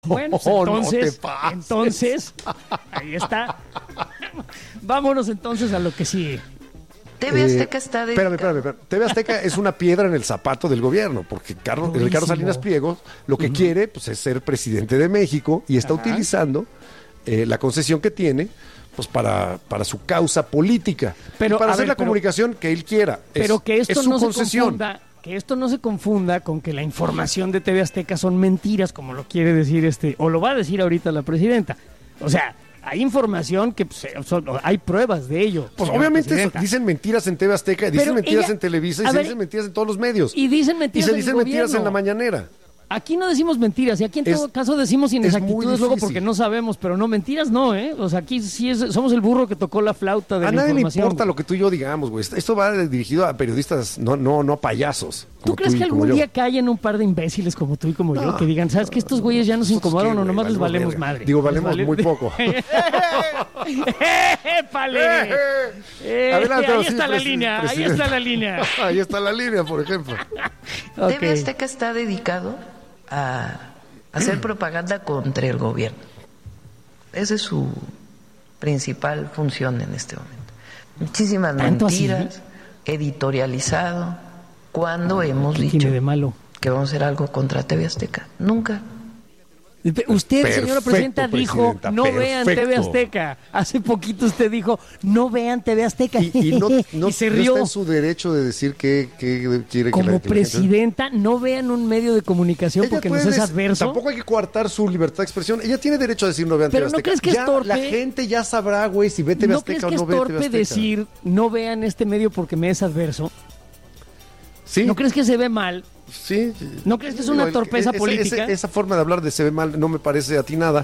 Bueno, entonces, ahí está. Vámonos entonces a lo que sigue. TV Azteca está dedicado. Espérame. TV Azteca es una piedra en el zapato del gobierno, porque Ricardo Salinas Pliego lo que quiere pues, es ser presidente de México y está utilizando la concesión que tiene pues para su causa política, pero, para hacer la comunicación que él quiera. Pero que esto es su no concesión. se confunda, que esto no se confunda con que la información de TV Azteca son mentiras, como lo quiere decir o lo va a decir ahorita la presidenta. O sea, hay información que pues, hay pruebas de ello. Pues obviamente dicen mentiras en TV Azteca, dicen mentiras en Televisa y dicen mentiras en todos los medios. Y dicen mentiras y se dicen mentiras en la mañanera. Aquí no decimos mentiras, y aquí en todo caso decimos inexactitudes luego porque no sabemos, pero no, mentiras no, ¿eh? O sea, aquí sí somos el burro que tocó la flauta de la información. A nadie le importa lo que tú y yo digamos, güey. Esto va dirigido a periodistas, no a payasos. ¿Tú crees que algún día callen un par de imbéciles como tú y como yo que digan, ¿sabes que estos güeyes ya nos incomodan o nomás les valemos madre? Digo, valemos muy poco. ¡Épale! Ahí está la línea, ahí está la línea. Ahí está la línea, por ejemplo. TV Azteca está dedicado a hacer propaganda contra el gobierno. Esa es su principal función en este momento. Muchísimas mentiras, editorializado. ¿Cuándo hemos dicho tiene de malo que vamos a hacer algo contra TV Azteca? Nunca. Usted, señora presidenta, dijo, no vean TV Azteca. Hace poquito usted dijo, no vean TV Azteca. Y se rió. No está en su derecho de decir que quiere como que la presidenta, no vean un medio de comunicación porque nos es adverso. Tampoco hay que coartar su libertad de expresión. Ella tiene derecho a decir no vean TV Azteca. Pero ¿no crees que es torpe? La gente ya sabrá, güey, si ve TV Azteca o no ve TV Azteca. ¿No crees que es torpe decir, no vean este medio porque me es adverso? Sí. ¿No crees que se ve mal? Sí. ¿No crees que es una torpeza política? Esa forma de hablar de se ve mal no me parece atinada.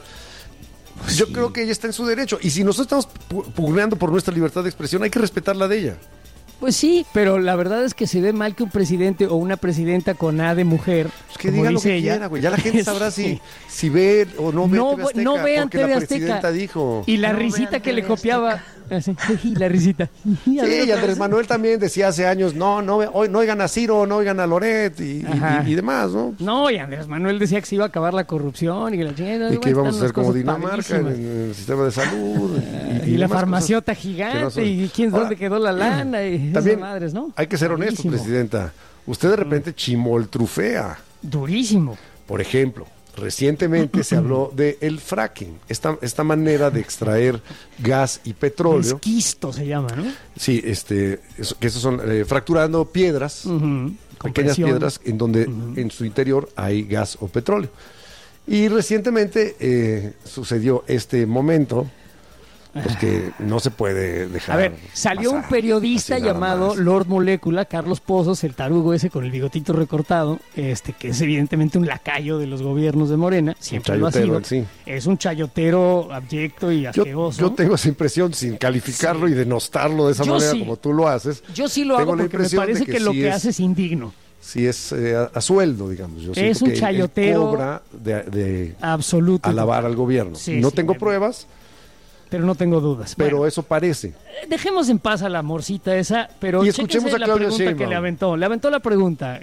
Yo creo que ella está en su derecho. Y si nosotros estamos pugneando por nuestra libertad de expresión, hay que respetar la de ella. Pues sí, pero la verdad es que se ve mal que un presidente o una presidenta con A de mujer, pues que diga lo que quiera, güey. Ya la gente sabrá si ve o no ve TV Azteca. No vean TV Azteca. La presidenta dijo. Y la risita que le copiaba. La risita. Sí, y Andrés Manuel también decía hace años, no oigan a Ciro, no oigan a Loret y demás, ¿no? No, y Andrés Manuel decía que se iba a acabar la corrupción y que la chingada. Y que íbamos a ser como Dinamarca en el sistema de salud. Y la farmaciota gigante, y dónde quedó la lana, y también esas madres, ¿no? Hay que ser honestos, presidenta. Usted de repente chimoltrufea. Durísimo. Por ejemplo, recientemente se habló de el fracking, esta manera de extraer gas y petróleo. Esquisto se llama, ¿no? Sí, que esos son fracturando piedras, pequeñas piedras en donde en su interior hay gas o petróleo. Y recientemente sucedió este momento, pues que no se puede dejar. A ver, salió un periodista llamado Lord Molécula, Carlos Pozos, el tarugo ese con el bigotito recortado, que es evidentemente un lacayo de los gobiernos de Morena, siempre lo ha sido. Sí. Es un chayotero abyecto y asqueroso. Yo tengo esa impresión, sin calificarlo y denostarlo de esa manera como tú lo haces. Yo sí lo hago porque me parece que lo que hace es indigno. Sí, es a sueldo, digamos. Yo es un chayotero. Cobra de absoluto. Alabar al gobierno. Sí, no tengo pruebas. Pero no tengo dudas. Pero eso parece. Dejemos en paz a la morcita esa, pero y escuchemos a la Claudia pregunta Sheinbaum. que le aventó. Le aventó la pregunta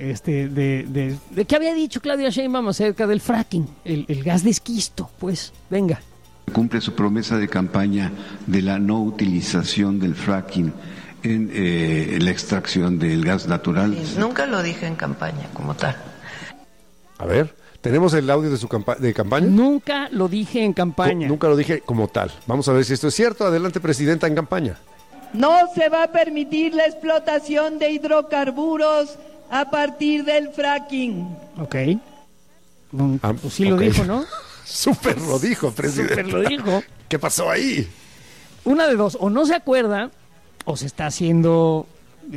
de qué había dicho Claudia Sheinbaum acerca del fracking, el gas de esquisto. Pues, venga. Cumple su promesa de campaña de la no utilización del fracking en la extracción del gas natural. Sí, nunca lo dije en campaña como tal. A ver. ¿Tenemos el audio de su campaña? Nunca lo dije en campaña. Nunca lo dije como tal. Vamos a ver si esto es cierto. Adelante, presidenta, en campaña. No se va a permitir la explotación de hidrocarburos a partir del fracking. Ok. Pues sí lo dijo, ¿no? Súper lo dijo, presidenta. Súper lo dijo. ¿Qué pasó ahí? Una de dos. O no se acuerda, o se está haciendo...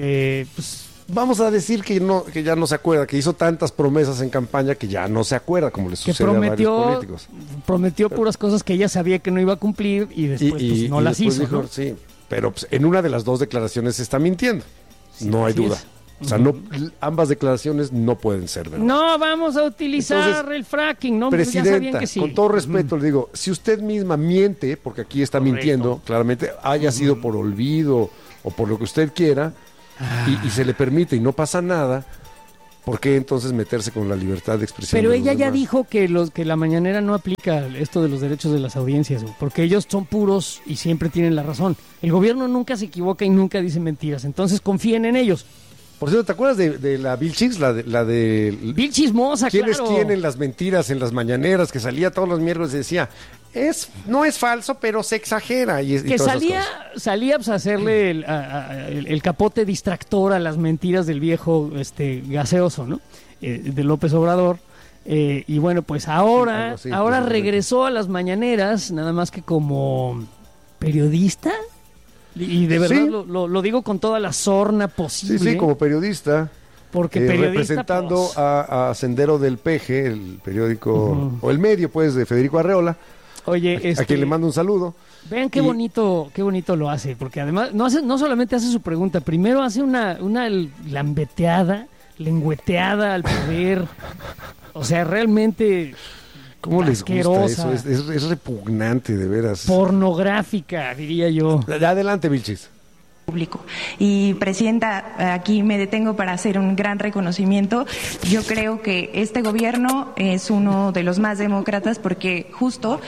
Vamos a decir que ya no se acuerda, que hizo tantas promesas en campaña que ya no se acuerda, como le sucede a varios políticos. Prometió puras cosas que ella sabía que no iba a cumplir y después no las hizo. Dijo, ¿no? Sí, pero pues, en una de las dos declaraciones se está mintiendo. Sí, no hay duda. O sea, ambas declaraciones no pueden ser verdad. No vamos a utilizar el fracking, ¿no? Presidenta, ya sabían que sí. Con todo respeto le digo, si usted misma miente, porque aquí está mintiendo, claramente, haya sido por olvido o por lo que usted quiera, y se le permite y no pasa nada, ¿por qué entonces meterse con la libertad de expresión? Pero ella ya dijo que la mañanera no aplica esto de los derechos de las audiencias, porque ellos son puros y siempre tienen la razón. El gobierno nunca se equivoca y nunca dice mentiras, entonces confíen en ellos. Por cierto, ¿te acuerdas de la Vilchis? La de Vil chismosa, ¿quiénes claro. tienen las mentiras en las mañaneras? Que salía todos los miércoles y decía, no es falso, pero se exagera. Que salía pues, a hacerle el capote distractor a las mentiras del viejo gaseoso, ¿no? De López Obrador. Y bueno, pues ahora regresó a las mañaneras, nada más que como periodista. Y de verdad sí. lo digo con toda la sorna posible. Sí, como periodista. Porque periodista, representando pues, a Sendero del Peje, el periódico, o el medio, pues, de Federico Arreola. Oye, a quien le mando un saludo. Vean qué bonito lo hace, porque además no solamente hace su pregunta, primero hace una lambeteada, lengüeteada al poder. O sea, realmente... ¿Cómo les gusta eso? Es repugnante, de veras. Pornográfica, diría yo. Adelante, Vilchis. Público. Y Presidenta, aquí me detengo para hacer un gran reconocimiento. Yo creo que este gobierno es uno de los más demócratas porque justo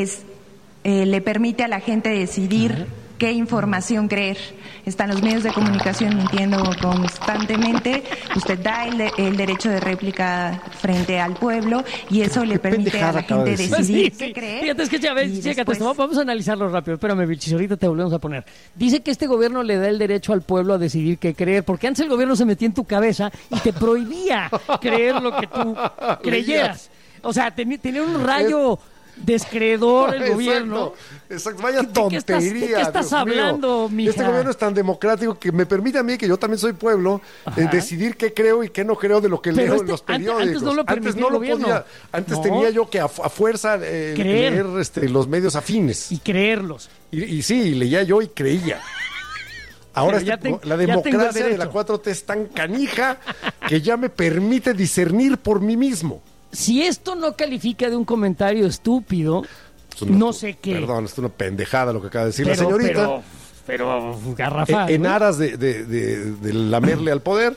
le permite a la gente decidir qué información creer. Están los medios de comunicación mintiendo constantemente. Usted da el derecho de réplica frente al pueblo y eso le permite a la gente decidir qué creer. Fíjate, es que ya ves, chécate esto, vamos a analizarlo rápido. Espérame, Vilchis, ahorita te volvemos a poner. Dice que este gobierno le da el derecho al pueblo a decidir qué creer, porque antes el gobierno se metía en tu cabeza y te prohibía creer lo que tú creyeras. O sea, tenía un rayo... descreedor el gobierno. Exacto. Vaya tontería. ¿De qué estás hablando, mija? Este gobierno es tan democrático que me permite a mí, que yo también soy pueblo, decidir qué creo y qué no creo de lo que leo en los periódicos. Antes no lo podía. Antes tenía yo que a fuerza leer los medios afines. Y creerlos. Y sí, leía yo y creía. Ahora la democracia de la 4T es tan canija que ya me permite discernir por mí mismo. Si esto no califica de un comentario estúpido, no sé qué. Perdón, es una pendejada lo que acaba de decir la señorita. Pero garrafal. En aras de lamerle al poder,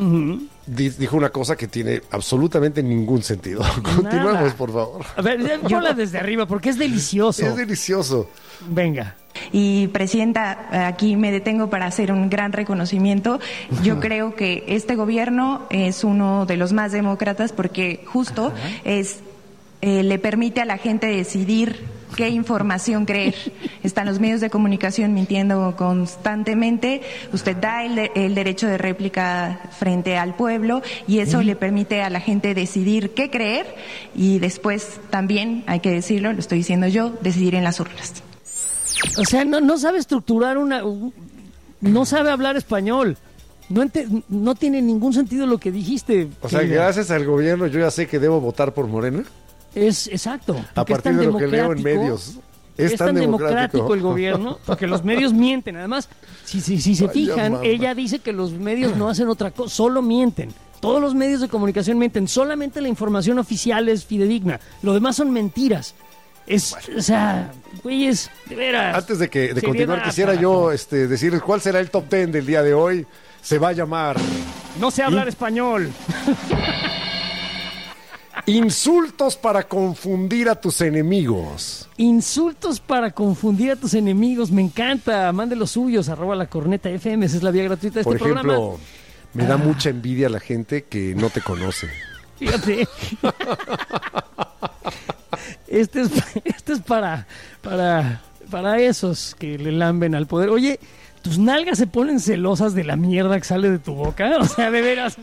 dijo una cosa que tiene absolutamente ningún sentido. Continuemos, por favor. A ver, ponla desde arriba porque es delicioso. Es delicioso. Venga. Y Presidenta, aquí me detengo para hacer un gran reconocimiento. Yo creo que este gobierno es uno de los más demócratas porque justo le permite a la gente decidir qué información creer. Están los medios de comunicación mintiendo constantemente. Usted da el derecho de réplica frente al pueblo y eso le permite a la gente decidir qué creer y después también, hay que decirlo, lo estoy diciendo yo, decidir en las urnas. O sea, no sabe estructurar no sabe hablar español. No tiene ningún sentido lo que dijiste. O sea, gracias al gobierno yo ya sé que debo votar por Morena. Es exacto. A partir de lo que leo en medios. Es tan democrático el gobierno, porque los medios mienten. Además, si se fijan, ella dice que los medios no hacen otra cosa, solo mienten. Todos los medios de comunicación mienten. Solamente la información oficial es fidedigna. Lo demás son mentiras. O sea, güeyes, de veras. Antes de continuar, quisiera yo decirles cuál será el top 10 del día de hoy. Se va a llamar... No sé hablar español. Insultos para confundir a tus enemigos. Insultos para confundir a tus enemigos. Me encanta. Mande los suyos. @lacornetafm. Esa es la vía gratuita de este programa. Por ejemplo, me da mucha envidia la gente que no te conoce. Fíjate. Este es para esos que le lamben al poder. Oye, ¿tus nalgas se ponen celosas de la mierda que sale de tu boca? O sea, de veras.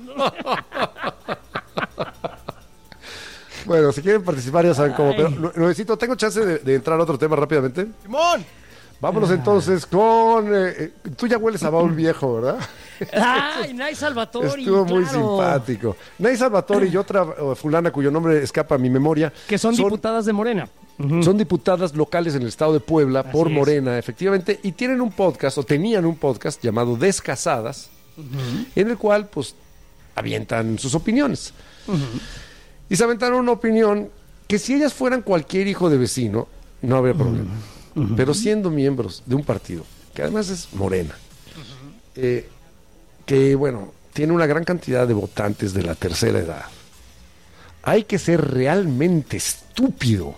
Bueno, si quieren participar ya saben cómo. Pero necesito, tengo chance de entrar a otro tema rápidamente. ¡Simón! Vámonos entonces con... tú ya hueles a baúl viejo, ¿verdad? ¡Ay, Nay Salvatori! Estuvo muy simpático. Nay Salvatori y otra fulana cuyo nombre escapa a mi memoria. Que son diputadas de Morena. Son diputadas locales en el estado de Puebla por Morena, efectivamente. Y tienen un podcast, o tenían un podcast llamado Descasadas, en el cual, pues, avientan sus opiniones. Y se aventaron una opinión que si ellas fueran cualquier hijo de vecino, no habría problema. Pero siendo miembros de un partido, que además es Morena, que bueno, tiene una gran cantidad de votantes de la tercera edad. Hay que ser realmente estúpido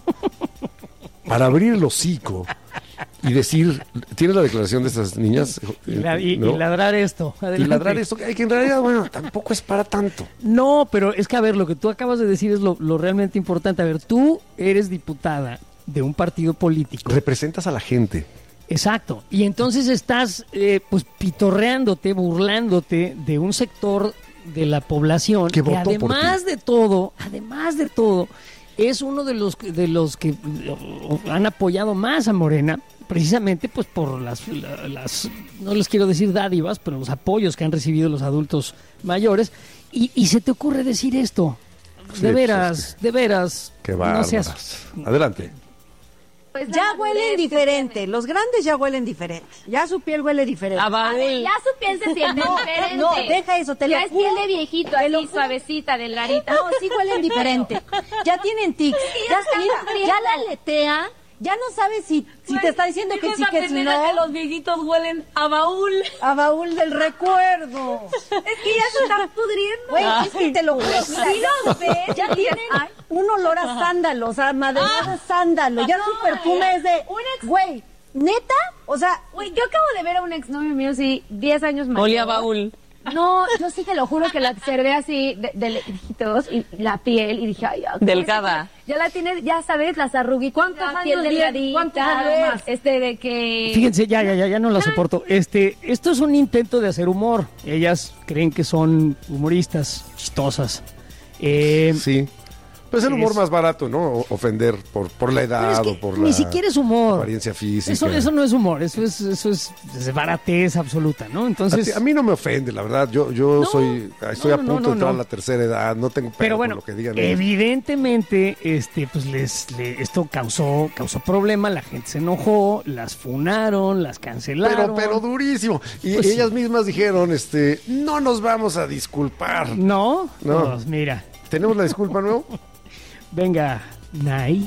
para abrir el hocico y decir, ¿tienes la declaración de estas niñas? Y ladrar esto. Adelante. Y ladrar esto, que en realidad, bueno, tampoco es para tanto. No, pero es que, a ver, lo que tú acabas de decir es lo realmente importante. A ver, tú eres diputada de un partido político. Representas a la gente. Exacto. Y entonces estás, pues, pitorreándote, burlándote de un sector de la población que además de todo, es uno de los que han apoyado más a Morena, precisamente pues por las no les quiero decir dádivas, pero los apoyos que han recibido los adultos mayores, y se te ocurre decir esto. De veras. Qué bárbaras. Adelante. Pues ya huelen diferente, los grandes ya huelen diferente, ya su piel huele diferente. Ya su piel se siente diferente. No, deja eso, te lo juro. Ya es piel de viejito, así suavecita, delgadita. No, sí huelen diferente, ya tienen tics, ya la aletea, ya no sabes si te está diciendo que sí, que si no. Que los viejitos huelen a baúl. A baúl del recuerdo. Es que ya se están pudriendo. Güey, es que te lo juro. Si los ves, ya tienen un olor a sándalo, o sea, madreado de sándalo. Ya su perfume es de... Güey, ¿neta? O sea... Güey, yo acabo de ver a un exnovio mío, sí, 10 años más. Olía a baúl. No, yo sí te lo juro que la observé así de lejitos y la piel y dije, ay, delgada. Ya la tienes, ya sabes, las arruguitas. ¿Cuántos años más? De que... Fíjense, ya no la soporto. Esto es un intento de hacer humor. Ellas creen que son humoristas chistosas. Sí. Pues el humor más barato, ¿no? Ofender por la edad o por ni siquiera es humor. Apariencia física. Eso no es humor, eso es baratez absoluta, ¿no? Entonces a mí no me ofende, la verdad. Yo estoy a punto de entrar a la tercera edad, no tengo pero bueno, con lo que digan. Evidentemente, pues esto causó problema, la gente se enojó, las funaron, las cancelaron. Pero durísimo. Y pues ellas mismas dijeron, no nos vamos a disculpar. No. Pues mira. ¿Tenemos la disculpa, no? Venga, Nay.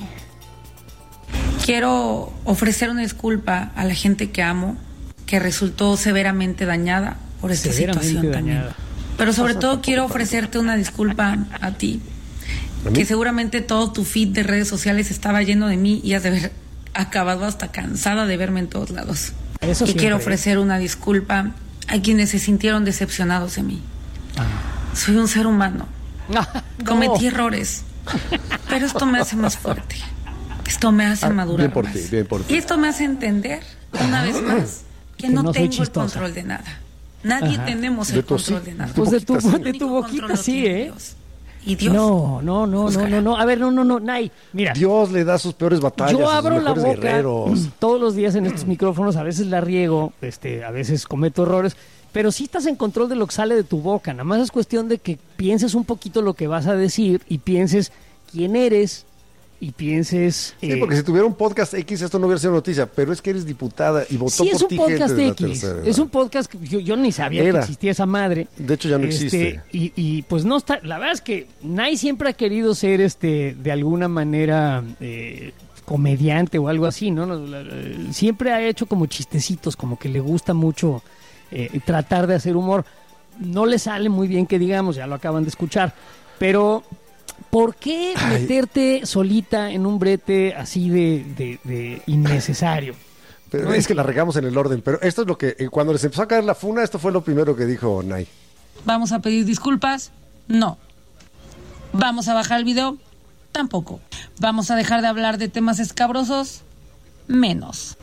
Quiero ofrecer una disculpa a la gente que amo, que resultó severamente dañada por esta situación también. Pero sobre todo quiero ofrecerte una disculpa a ti, que seguramente todo tu feed de redes sociales estaba lleno de mí y has de haber acabado hasta cansada de verme en todos lados. Y quiero ofrecer una disculpa a quienes se sintieron decepcionados de mí. Soy un ser humano. Cometí errores. Pero esto me hace más fuerte. Esto me hace madurar más. Bien por ti. Y esto me hace entender, una vez más, que no tengo el control de nada. Nadie tenemos el control de nada. Pues de tu boquita sí, ¿eh? Y Dios. No. A ver, no, Nay, mira. Dios le da sus peores batallas. Yo abro la boca guerreros. todos los días en estos micrófonos, a veces la riego, a veces cometo errores. Pero sí estás en control de lo que sale de tu boca. Nada más es cuestión de que pienses un poquito lo que vas a decir y pienses quién eres y pienses... Sí, porque si tuviera un podcast X esto no hubiera sido noticia, pero es que eres diputada y votó por ti gente de la tercera edad. Es un podcast que yo ni sabía que existía esa madre. De hecho ya no existe. Y pues no está... La verdad es que Nay siempre ha querido ser de alguna manera... comediante o algo así, ¿no? Siempre ha hecho como chistecitos, como que le gusta mucho... tratar de hacer humor. No le sale muy bien que digamos, ya lo acaban de escuchar, pero ¿por qué meterte solita en un brete así de innecesario? Pero es que la regamos en el orden, pero esto es lo que cuando les empezó a caer la funa, esto fue lo primero que dijo Nay. ¿Vamos a pedir disculpas? No. ¿Vamos a bajar el video? Tampoco. ¿Vamos a dejar de hablar de temas escabrosos? Menos.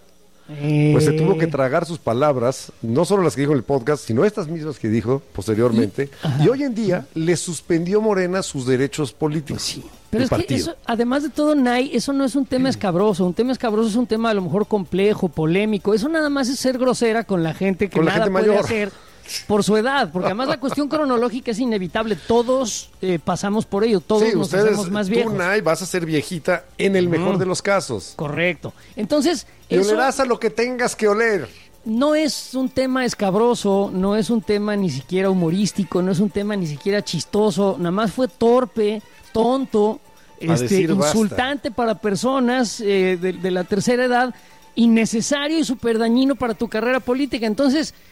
Pues se tuvo que tragar sus palabras, no solo las que dijo en el podcast, sino estas mismas que dijo posteriormente. Y hoy en día le suspendió Morena sus derechos políticos. Sí. Pero es que eso, además de todo, Nay, eso no es un tema escabroso. Un tema escabroso es un tema a lo mejor complejo, polémico. Eso nada más es ser grosera con la gente que nada puede hacer por su edad, porque además la cuestión cronológica es inevitable. Todos pasamos por ello, todos nos hacemos más viejos. Tú, Nay, vas a ser viejita en el mejor de los casos. Correcto. Entonces, y olerás a lo que tengas que oler. No es un tema escabroso, no es un tema ni siquiera humorístico, no es un tema ni siquiera chistoso, nada más fue torpe, tonto, insultante basta para personas de la tercera edad, innecesario y súper dañino para tu carrera política. Entonces,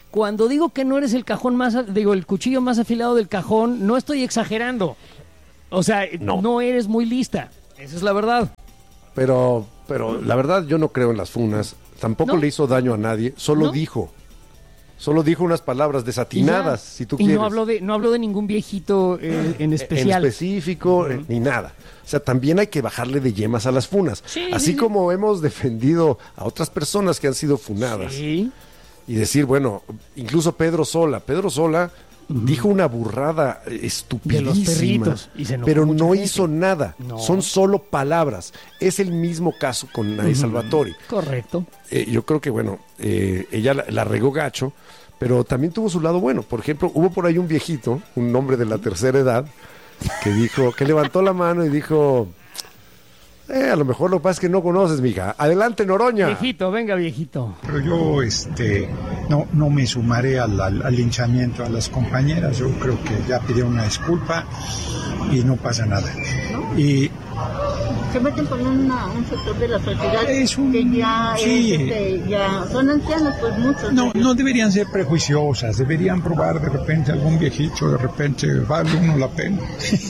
cuando digo que no eres el el cuchillo más afilado del cajón, no estoy exagerando. O sea, no eres muy lista. Esa es la verdad. Pero la verdad yo no creo en las funas. Tampoco le hizo daño a nadie. Solo dijo unas palabras desatinadas, si tú quieres. Y no habló de ningún viejito en especial. En específico, ni nada. O sea, también hay que bajarle de yemas a las funas. Así como hemos defendido a otras personas que han sido funadas. Sí. Y decir, bueno, incluso Pedro Sola dijo una burrada estupidísima, de los perritos, pero no hizo nada. Son solo palabras. Es el mismo caso con Nay Salvatori. Correcto. Yo creo que, ella la regó gacho, pero también tuvo su lado bueno. Por ejemplo, hubo por ahí un viejito, un hombre de la tercera edad, que levantó la mano y dijo... a lo mejor lo que pasa es que no conoces, mija. Adelante, Noroña. Viejito, venga, viejito. Pero yo no me sumaré al linchamiento a las compañeras. Yo creo que ya pidió una disculpa y no pasa nada. ¿No? Y se meten con un sector de la sociedad que ya son ancianos, pues muchos. No deberían ser prejuiciosas, deberían probar de repente algún viejito, de repente vale uno la pena.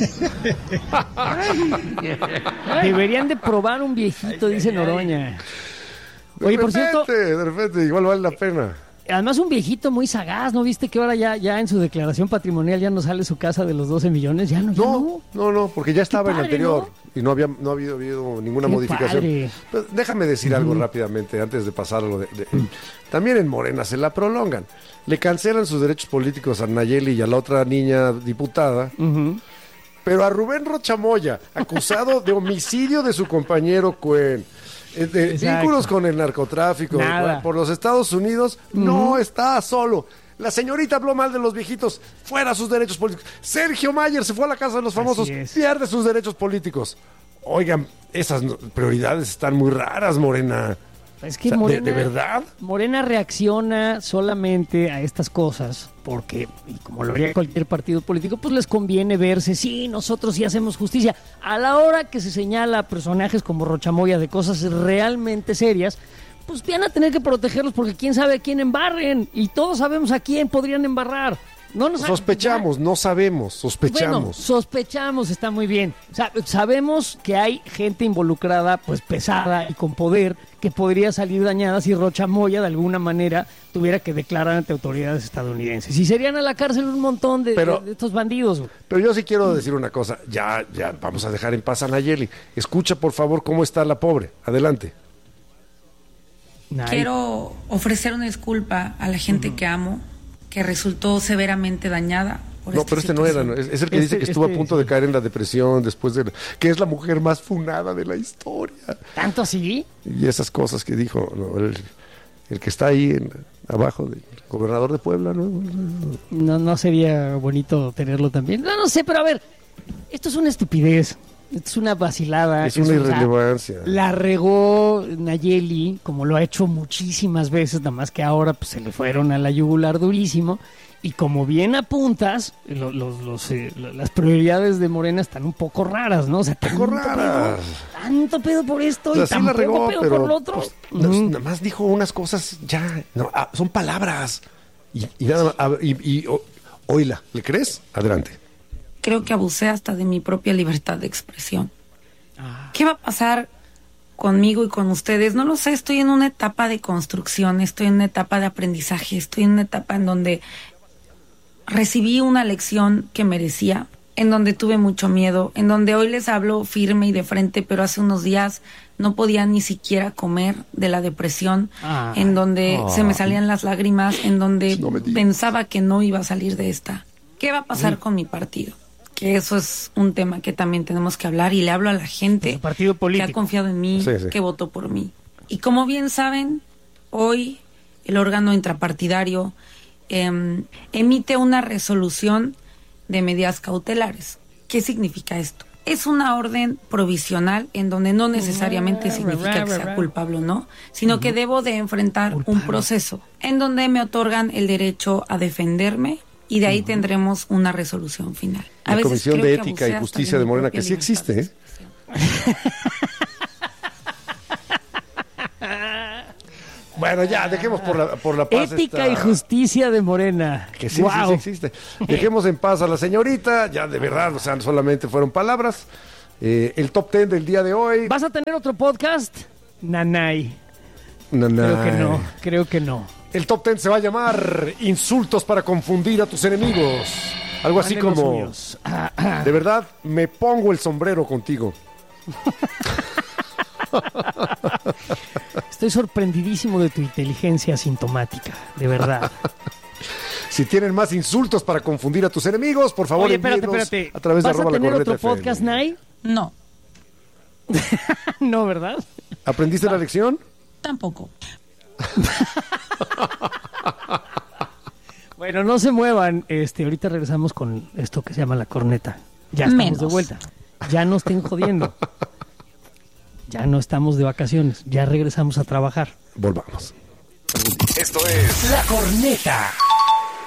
Deberían de probar un viejito, dice Noroña. Oye, por cierto, de repente igual vale la pena. Además un viejito muy sagaz, ¿no viste que ahora ya en su declaración patrimonial ya no sale su casa de los 12 millones? No, porque ya estaba en el anterior, ¿no? Y no ha habido ninguna modificación. Pero déjame decir algo rápidamente antes de pasar a lo de también en Morena se la prolongan. Le cancelan sus derechos políticos a Nayeli y a la otra niña diputada. Pero a Rubén Rocha Moya, acusado de homicidio de su compañero Cuen, vínculos con el narcotráfico por los Estados Unidos, no está solo. La señorita habló mal de los viejitos, fuera sus derechos políticos. Sergio Mayer se fue a la casa de los famosos, pierde sus derechos políticos. Oigan, esas prioridades están muy raras, Morena. Es que Morena, ¿de verdad? Morena reacciona solamente a estas cosas porque, y como lo haría cualquier partido político, pues les conviene verse, nosotros sí hacemos justicia. A la hora que se señala a personajes como Rocha Moya de cosas realmente serias, pues van a tener que protegerlos porque quién sabe a quién embarren, y todos sabemos a quién podrían embarrar. Sospechamos, no sabemos, sospechamos. Bueno, sospechamos, está muy bien. Sabemos que hay gente involucrada, pues pesada y con poder, que podría salir dañada si Rocha Moya de alguna manera tuviera que declarar ante autoridades estadounidenses. Y serían a la cárcel un montón de estos bandidos. Pero yo sí quiero decir una cosa, ya vamos a dejar en paz a Nayeli. Escucha por favor cómo está la pobre, adelante. Quiero ofrecer una disculpa a la gente que amo, que resultó severamente dañada por esta pero situación. no era, es el que dice que estuvo a punto de caer en la depresión después de... que es la mujer más funada de la historia. ¿Tanto así? Y esas cosas que dijo el que está ahí abajo del gobernador de Puebla, ¿no? No sería bonito tenerlo también. No sé, pero a ver, esto es una estupidez. Esto es una vacilada. Es una irrelevancia. La regó Nayeli, como lo ha hecho muchísimas veces, nada más que ahora pues, se le fueron a la yugular durísimo. Y como bien apuntas, las prioridades de Morena están un poco raras, ¿no? O sea, tanto pedo por esto y tampoco regó, pedo por lo otro. Pues, nada más dijo unas cosas son palabras. Y nada más, oíla, ¿le crees? Adelante. Creo que abusé hasta de mi propia libertad de expresión. ¿Qué va a pasar conmigo y con ustedes? No lo sé, estoy en una etapa de construcción, estoy en una etapa de aprendizaje, estoy en una etapa en donde recibí una lección que merecía, en donde tuve mucho miedo, en donde hoy les hablo firme y de frente, pero hace unos días no podía ni siquiera comer de la depresión, en donde se me salían las lágrimas, en donde pensaba que no iba a salir de esta. ¿Qué va a pasar con mi partido? Que eso es un tema que también tenemos que hablar, y le hablo a la gente que ha confiado en mí, que votó por mí. Y como bien saben, hoy el órgano intrapartidario emite una resolución de medidas cautelares. ¿Qué significa esto? Es una orden provisional en donde no necesariamente significa que sea culpable o no, sino que debo de enfrentar un proceso en donde me otorgan el derecho a defenderme, y de ahí tendremos una resolución final. La Comisión de Ética y Justicia de Morena, que sí existe, Bueno, ya, dejemos por la paz. Ética y justicia de Morena. Que sí, sí existe. Dejemos en paz a la señorita, ya de verdad, o sea, solamente fueron palabras. El top 10 del día de hoy. ¿Vas a tener otro podcast? Nanay. Creo que no. El top 10 se va a llamar Insultos para confundir a tus enemigos. Algo así como, de verdad, me pongo el sombrero contigo. Estoy sorprendidísimo de tu inteligencia asintomática, de verdad. Si tienen más insultos para confundir a tus enemigos, por favor, espérate. A través de ¿Vas a tener otro podcast, Nay? No. No, ¿verdad? ¿Aprendiste la lección? Tampoco. Bueno, no se muevan. Ahorita regresamos con esto que se llama la corneta. Ya estamos de vuelta. Ya no estén jodiendo. Ya no estamos de vacaciones. Ya regresamos a trabajar. Volvamos. Esto es La Corneta.